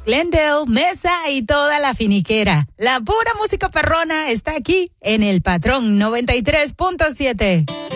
Glendale, Mesa y toda la finiquera. La pura música perrona está aquí en El Patrón 93.7.